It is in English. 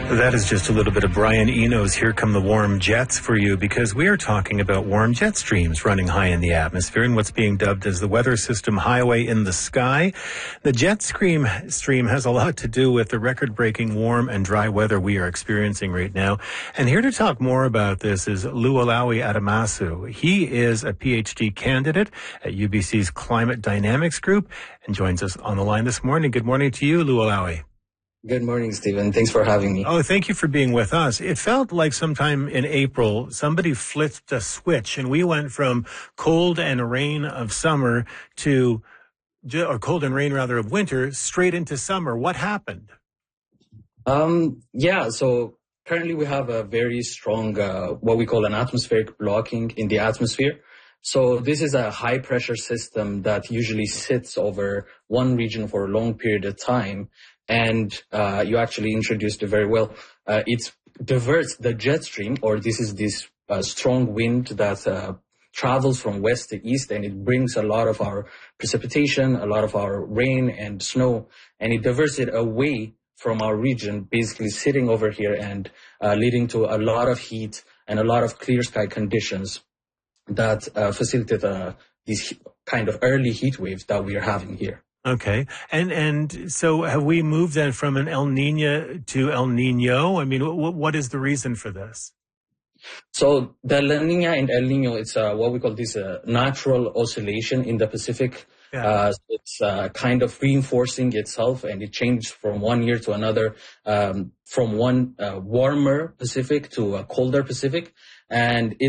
That is just a little bit of Brian Eno's Here Come the Warm Jets for you, because we are talking about warm jet streams running high in the atmosphere and what's being dubbed as the weather system highway in the sky. The jet stream has a lot to do with the record-breaking warm and dry weather we are experiencing right now. And here to talk more about this is Luolawi Adamasu. He is a PhD candidate at UBC's Climate Dynamics Group and joins us on the line this morning. Good morning to you, Luolawi. Good morning, Stephen. Thanks for having me. Oh, thank you for being with us. It felt like sometime in April, somebody flipped a switch and we went from cold and rain of summer to, or cold and rain rather of winter, straight into summer. What happened? So currently we have a very strong, what we call an atmospheric blocking in the atmosphere. So this is a high pressure system that usually sits over one region for a long period of time. And you actually introduced it very well. It diverts the jet stream, or this is this strong wind that travels from west to east, and it brings a lot of our precipitation, a lot of our rain and snow, and it diverts it away from our region, basically sitting over here and leading to a lot of heat and a lot of clear sky conditions that facilitate these kind of early heat waves that we are having here. Okay. And so have we moved then from an El Nino to El Nino? I mean, what is the reason for this? So the La Nina and El Nino, it's what we call this natural oscillation in the Pacific. Yeah. It's kind of reinforcing itself, and it changed from one year to another, from one warmer Pacific to a colder Pacific. And